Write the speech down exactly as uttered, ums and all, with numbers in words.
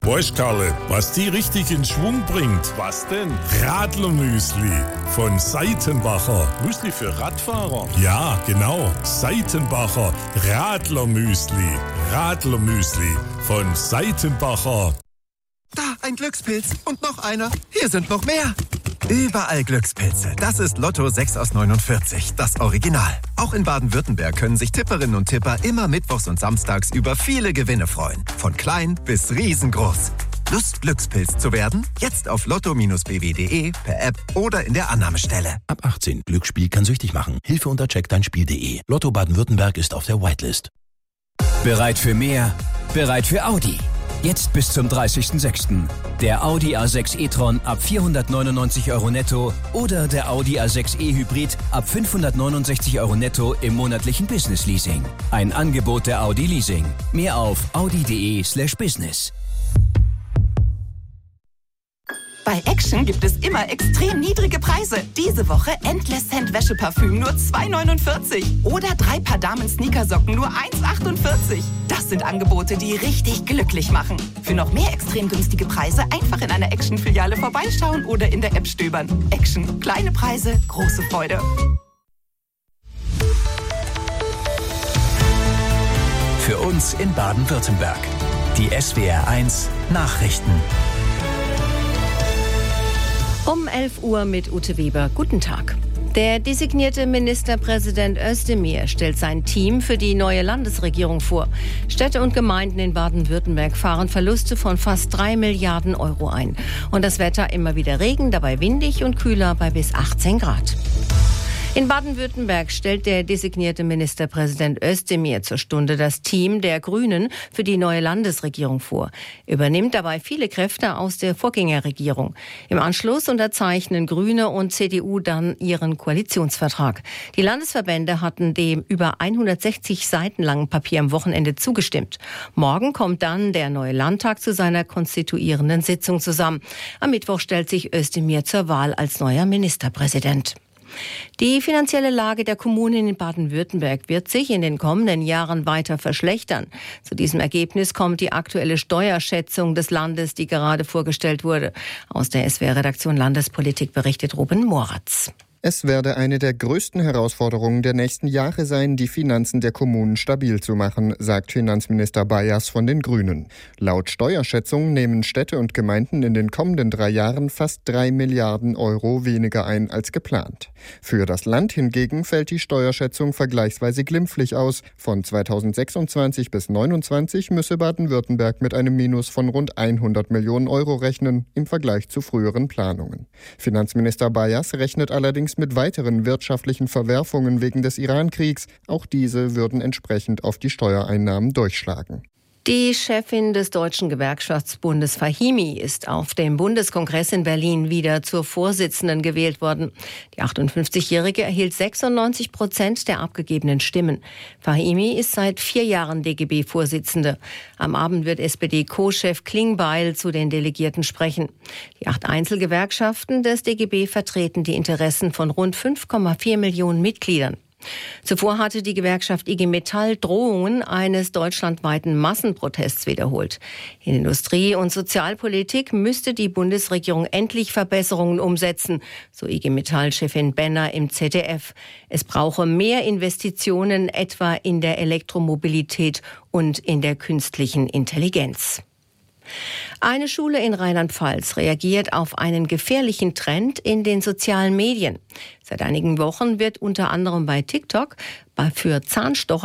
Weißt Karle, was die richtig in Schwung bringt? Was denn? Radlermüsli von Seitenbacher. Müsli für Radfahrer? Ja, genau. Seitenbacher Radlermüsli. Radlermüsli von Seitenbacher. Da, ein Glückspilz. Und noch einer. Hier sind noch mehr. Überall Glückspilze. Das ist Lotto sechs aus neunundvierzig, das Original. Auch in Baden-Württemberg können sich Tipperinnen und Tipper immer mittwochs und samstags über viele Gewinne freuen. Von klein bis riesengroß. Lust, Glückspilz zu werden? Jetzt auf lotto b w punkt de, per App oder in der Annahmestelle. Ab achtzehn. Glücksspiel kann süchtig machen. Hilfe unter check dein spiel punkt de. Lotto Baden-Württemberg ist auf der Whitelist. Bereit für mehr? Bereit für Audi? Jetzt bis zum dreißigsten sechsten Der Audi A sechs e-tron ab vierhundertneunundneunzig Euro netto oder der Audi A sechs e Hybrid ab fünfhundertneunundsechzig Euro netto im monatlichen Business Leasing. Ein Angebot der Audi Leasing. Mehr auf audi punkt de slash business. Bei Action gibt es immer extrem niedrige Preise. Diese Woche Endless Scent Wäscheparfüm nur zwei neunundvierzig. Oder drei Paar Damen-Sneakersocken nur eins achtundvierzig. Das sind Angebote, die richtig glücklich machen. Für noch mehr extrem günstige Preise einfach in einer Action-Filiale vorbeischauen oder in der App stöbern. Action. Kleine Preise, große Freude. Für uns in Baden-Württemberg. Die S W R eins Nachrichten. Um elf Uhr mit Ute Weber. Guten Tag. Der designierte Ministerpräsident Özdemir stellt sein Team für die neue Landesregierung vor. Städte und Gemeinden in Baden-Württemberg fahren Verluste von fast drei Milliarden Euro ein. Und das Wetter immer wieder Regen, dabei windig und kühler bei bis achtzehn Grad. In Baden-Württemberg stellt der designierte Ministerpräsident Özdemir zur Stunde das Team der Grünen für die neue Landesregierung vor. Er übernimmt dabei viele Kräfte aus der Vorgängerregierung. Im Anschluss unterzeichnen Grüne und C D U dann ihren Koalitionsvertrag. Die Landesverbände hatten dem über hundertsechzig Seiten langen Papier am Wochenende zugestimmt. Morgen kommt dann der neue Landtag zu seiner konstituierenden Sitzung zusammen. Am Mittwoch stellt sich Özdemir zur Wahl als neuer Ministerpräsident. Die finanzielle Lage der Kommunen in Baden-Württemberg wird sich in den kommenden Jahren weiter verschlechtern. Zu diesem Ergebnis kommt die aktuelle Steuerschätzung des Landes, die gerade vorgestellt wurde. Aus der S W R-Redaktion Landespolitik berichtet Ruben Moratz. Es werde eine der größten Herausforderungen der nächsten Jahre sein, die Finanzen der Kommunen stabil zu machen, sagt Finanzminister Bayers von den Grünen. Laut Steuerschätzung nehmen Städte und Gemeinden in den kommenden drei Jahren fast drei Milliarden Euro weniger ein als geplant. Für das Land hingegen fällt die Steuerschätzung vergleichsweise glimpflich aus. Von zweitausendsechsundzwanzig bis neunundzwanzig müsse Baden-Württemberg mit einem Minus von rund hundert Millionen Euro rechnen, im Vergleich zu früheren Planungen. Finanzminister Bayers rechnet allerdings mit weiteren wirtschaftlichen Verwerfungen wegen des Iran-Kriegs. Auch diese würden entsprechend auf die Steuereinnahmen durchschlagen. Die Chefin des Deutschen Gewerkschaftsbundes Fahimi ist auf dem Bundeskongress in Berlin wieder zur Vorsitzenden gewählt worden. Die achtundfünfzigjährige erhielt sechsundneunzig Prozent der abgegebenen Stimmen. Fahimi ist seit vier Jahren D G B-Vorsitzende. Am Abend wird S P D-Co-Chef Klingbeil zu den Delegierten sprechen. Die acht Einzelgewerkschaften des D G B vertreten die Interessen von rund fünf Komma vier Millionen Mitgliedern. Zuvor hatte die Gewerkschaft I G Metall Drohungen eines deutschlandweiten Massenprotests wiederholt. In Industrie- und Sozialpolitik müsste die Bundesregierung endlich Verbesserungen umsetzen, so I G Metall-Chefin Benner im Z D F. Es brauche mehr Investitionen, etwa in der Elektromobilität und in der künstlichen Intelligenz. Eine Schule in Rheinland-Pfalz reagiert auf einen gefährlichen Trend in den sozialen Medien. Seit einigen Wochen wird unter anderem bei TikTok für Zahnstocher